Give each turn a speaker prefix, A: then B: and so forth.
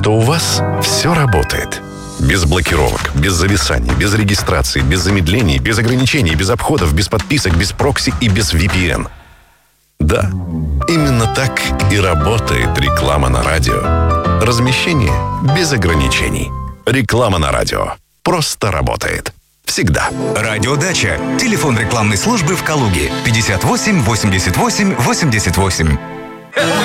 A: что у вас все работает. Без блокировок, без зависаний, без регистрации, без замедлений, без ограничений, без обходов, без подписок, без прокси и без VPN. Да, именно так и работает реклама на радио. Размещение без ограничений. Реклама на радио. Просто работает. Всегда.
B: Радиодача. Телефон рекламной службы в Калуге. 58 88 88.